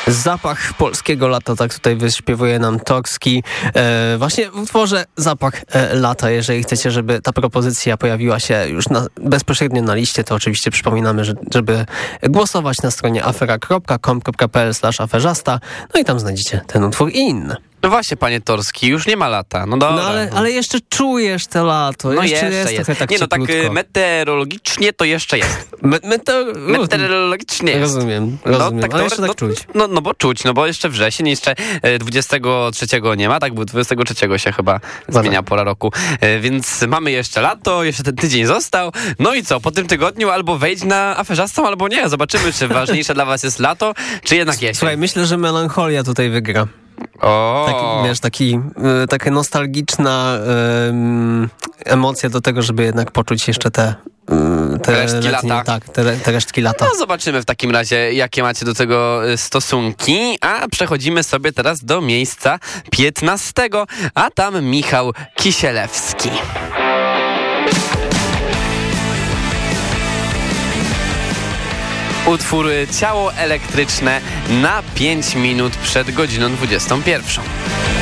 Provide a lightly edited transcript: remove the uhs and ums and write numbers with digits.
Zapach polskiego lata, tak tutaj wyśpiewuje nam Torski. Właśnie w utworze Zapach lata. Jeżeli chcecie, żeby ta propozycja pojawiła się już bezpośrednio na liście, to oczywiście przypominamy, żeby głosować na stronie afera.com.pl/aferzasta. No i tam znajdziecie ten utwór i inne. No właśnie, panie Torski, już nie ma lata. No dobra. No ale jeszcze czujesz to lato. No jeszcze jest. Tak nie, no tak meteorologicznie to jeszcze jest. Meteorologicznie jest. Rozumiem. Tak, ale jeszcze tak czuć. No bo czuć, no bo jeszcze wrzesień, jeszcze 23 nie ma, tak? Bo 23 się chyba zmienia pora roku. Więc mamy jeszcze lato, jeszcze ten tydzień został. No i co? Po tym tygodniu albo wejdź na aferzastą, albo nie. Zobaczymy, czy ważniejsze dla was jest lato, czy jednak jesień. Słuchaj, myślę, że melancholia tutaj wygra. Taka nostalgiczna emocja do tego, żeby jednak poczuć jeszcze te resztki lata. Tak, te resztki lata. No zobaczymy w takim razie, jakie macie do tego stosunki. A przechodzimy sobie teraz do miejsca 15, a tam Michał Kisielewski. Utwór Ciało elektryczne na 5 minut przed godziną 21.